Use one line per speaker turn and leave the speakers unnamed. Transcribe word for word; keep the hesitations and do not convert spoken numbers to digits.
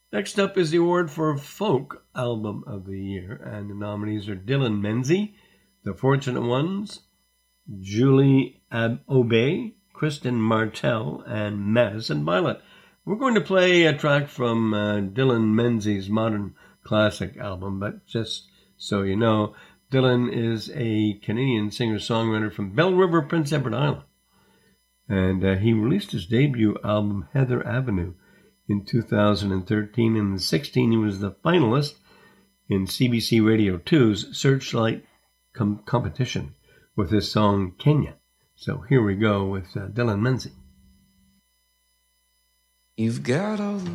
Next up is the award for Folk Album of the Year, and the nominees are Dylan Menzies, The Fortunate Ones, Julie Obey, Kristen Martell, and Madison Violet. We're going to play a track from uh, Dylan Menzies' modern classic album, but just so you know, Dylan is a Canadian singer-songwriter from Belle River, Prince Edward Island. And uh, he released his debut album, Heather Avenue, in two thousand thirteen. And in sixteen, he was the finalist in C B C Radio two's Searchlight com- competition with his song, Kenya. So here we go with uh, Dylan Menzies.
You've got all the